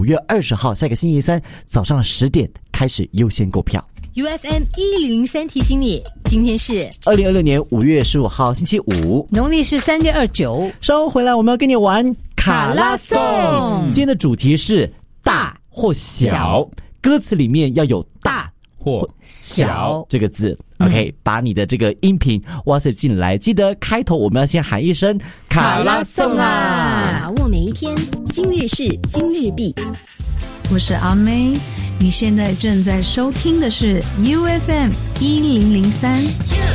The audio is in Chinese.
5月20号下个星期三早上10点开始优先购票。 UFM 1003提醒你，今天是 2026年5月15号星期五， 农历是3月29。 稍后回来我们要跟你玩卡拉颂。今天的主题是大或小，歌词里面要有大或小这个字。OK， 把你的这个音频 WhatsApp 进来，记得开头我们要先喊一声卡拉颂啊！ 把握每一天，今日事今日毕。 我是阿妹，你现在正在收听的是 UFM 1003。